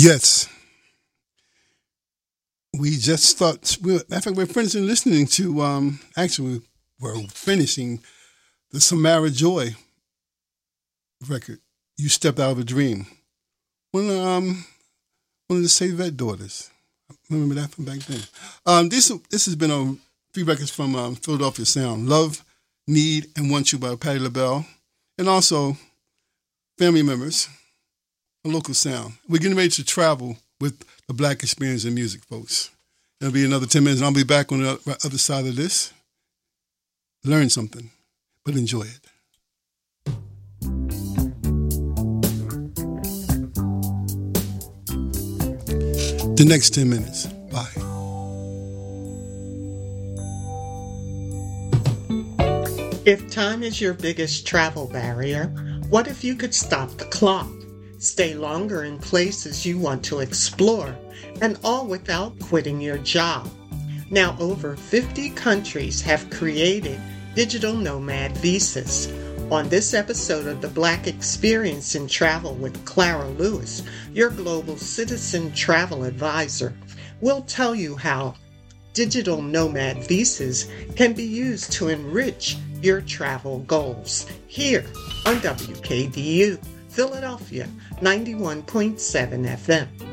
Yes, we just thought. In fact, we're finishing listening to. Actually, we're finishing the Samara Joy record. You stepped out of a dream. One of the Savette daughters. Remember that from back then. This has been on 3 records from Philadelphia Sound. Love, Need, and Want You by Patti LaBelle. And also family members, a local sound. We're getting ready to travel with the Black Experience in Music, folks. It'll be another 10 minutes, and I'll be back on the other side of this. Learn something, but enjoy it. The next 10 minutes. Bye. If time is your biggest travel barrier, what if you could stop the clock? Stay longer in places you want to explore, and all without quitting your job. Now over 50 countries have created digital nomad visas. On this episode of The Black Experience in Travel with Clara Lewis, your global citizen travel advisor, we'll tell you how digital nomad visas can be used to enrich your travel goals. Here on WKDU, Philadelphia, 91.7 FM.